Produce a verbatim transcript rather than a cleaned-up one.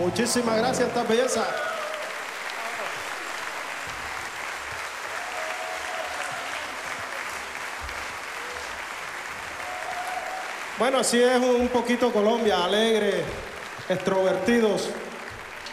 Muchísimas gracias, esta belleza. Bueno, así es un poquito Colombia, alegre, extrovertidos.